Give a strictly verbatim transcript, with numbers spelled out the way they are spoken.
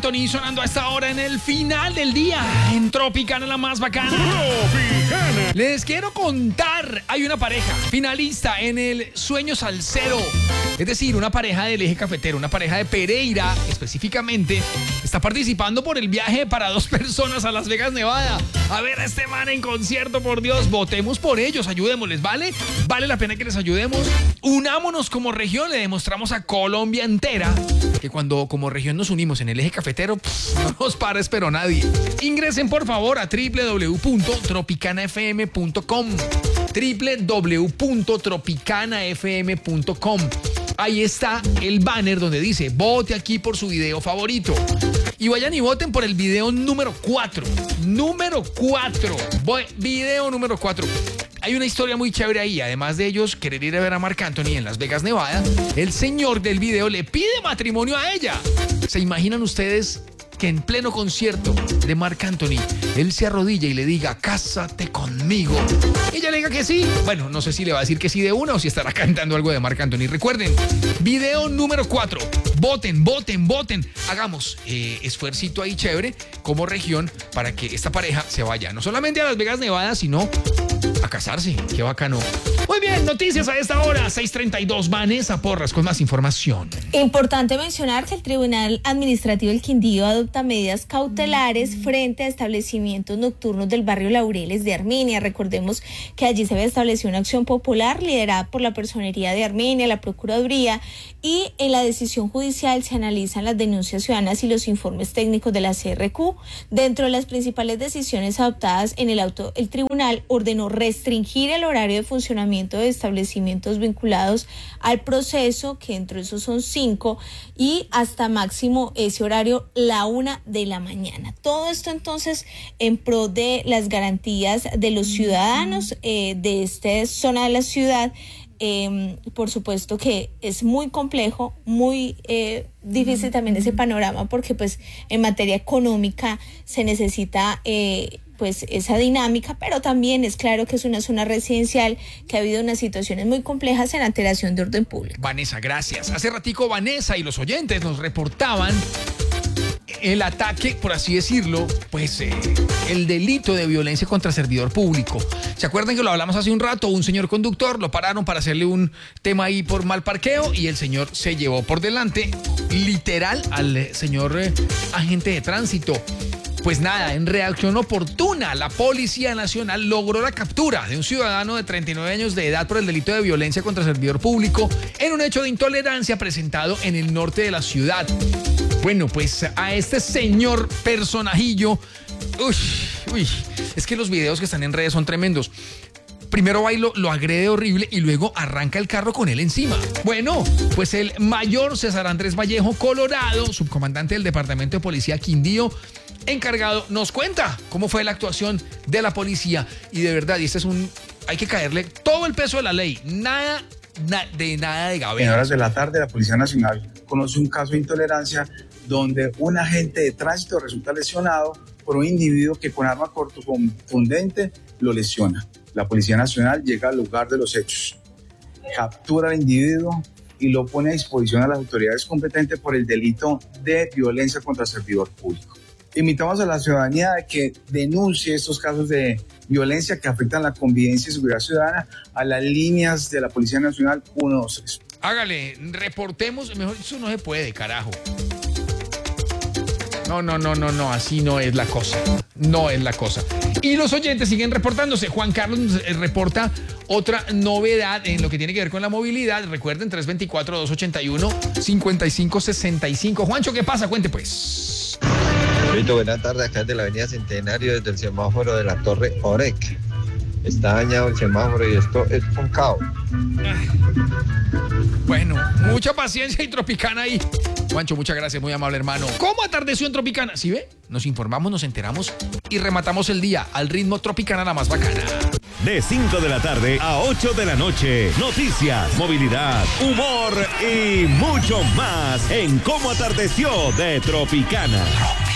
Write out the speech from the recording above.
Anthony sonando a esta hora en el final del día en Tropicana, la más bacana. Tropicana. Les quiero contar, hay una pareja finalista en el Sueño Salsero. Es decir, una pareja del eje cafetero, una pareja de Pereira específicamente, está participando por el viaje para dos personas a Las Vegas, Nevada. A ver a este man en concierto, por Dios, votemos por ellos, ayudémosles, ¿vale? Vale la pena que les ayudemos. Unámonos como región, le demostramos a Colombia entera que cuando como región nos unimos en el eje cafetero, pff, no nos para, espero nadie. Ingresen por favor a doble u doble u doble u punto tropicana f m punto com, doble u doble u doble u punto tropicana f m punto com. Ahí está el banner donde dice vote aquí por su video favorito. Y vayan y voten por el video número cuatro. Número cuatro. Video número cuatro. Hay una historia muy chévere ahí. Además de ellos querer ir a ver a Marc Anthony en Las Vegas, Nevada, el señor del video le pide matrimonio a ella. ¿Se imaginan ustedes que en pleno concierto de Marc Anthony él se arrodilla y le diga, cásate conmigo? Y ella le diga que sí. Bueno, no sé si le va a decir que sí de una o si estará cantando algo de Marc Anthony. Recuerden, video número cuatro. Voten, voten, voten. Hagamos eh, esfuercito ahí chévere como región para que esta pareja se vaya no solamente a Las Vegas, Nevada, sino a casarse. Qué bacano. Muy bien, noticias a esta hora. seis treinta y dos, Vanessa Porras con más información. Importante mencionar que el Tribunal Administrativo del Quindío adopta medidas cautelares frente a establecimientos nocturnos del barrio Laureles de Armenia. Recordemos que allí se había establecido una acción popular liderada por la Personería de Armenia, la Procuraduría, y en la decisión judicial se analizan las denuncias ciudadanas y los informes técnicos de la C R Q. Dentro de las principales decisiones adoptadas en el auto, el tribunal ordenó restringir el horario de funcionamiento de establecimientos vinculados al proceso, que entre esos son cinco, y hasta máximo ese horario la una de la mañana. Todo esto entonces en pro de las garantías de los ciudadanos eh, de esta zona de la ciudad. Eh, por supuesto que es muy complejo, muy eh, difícil también ese panorama, porque pues en materia económica se necesita eh, pues esa dinámica, pero también es claro que es una zona residencial que ha habido unas situaciones muy complejas en alteración de orden público. Vanessa, gracias. Hace ratico Vanessa y los oyentes nos reportaban el ataque, por así decirlo, pues eh, el delito de violencia contra servidor público. ¿Se acuerdan que lo hablamos hace un rato? Un señor conductor, lo pararon para hacerle un tema ahí por mal parqueo y el señor se llevó por delante, literal, al eh, señor eh, agente de tránsito. Pues nada, en reacción oportuna, la Policía Nacional logró la captura de un ciudadano de treinta y nueve años de edad por el delito de violencia contra servidor público en un hecho de intolerancia presentado en el norte de la ciudad. Bueno, pues a este señor personajillo, uy, uy, es que los videos que están en redes son tremendos. Primero va y lo, lo agrede horrible y luego arranca el carro con él encima. Bueno, pues el mayor César Andrés Vallejo Colorado, subcomandante del Departamento de Policía Quindío, encargado, nos cuenta cómo fue la actuación de la policía. Y de verdad, y este es un, hay que caerle todo el peso de la ley, nada na, de nada de gabela. En horas de la tarde, la Policía Nacional conoce un caso de intolerancia donde un agente de tránsito resulta lesionado por un individuo que con arma cortocontundente lo lesiona. La Policía Nacional llega al lugar de los hechos, captura al individuo y lo pone a disposición a las autoridades competentes por el delito de violencia contra servidor público. Invitamos a la ciudadanía a que denuncie estos casos de violencia que afectan la convivencia y seguridad ciudadana a las líneas de la Policía Nacional uno dos tres. Hágale, reportemos, mejor, eso no se puede, carajo. No, no, no, no, no, así no es la cosa, no es la cosa. Y los oyentes siguen reportándose. Juan Carlos nos reporta otra novedad en lo que tiene que ver con la movilidad. Recuerden, tres dos cuatro, dos ocho uno, cinco cinco seis cinco. Juancho, ¿qué pasa? Cuente pues. Listo, buenas tardes, acá desde la avenida Centenario, desde el semáforo de la Torre Orec. Está dañado el semáforo y esto es un caos. Bueno, mucha paciencia y Tropicana ahí. Juancho, muchas gracias, muy amable hermano. ¿Cómo atardeció en Tropicana? ¿Sí ve? Nos informamos, nos enteramos y rematamos el día al ritmo Tropicana, la más bacana. De cinco de la tarde a ocho de la noche, noticias, movilidad, humor y mucho más en Cómo atardeció de Tropicana.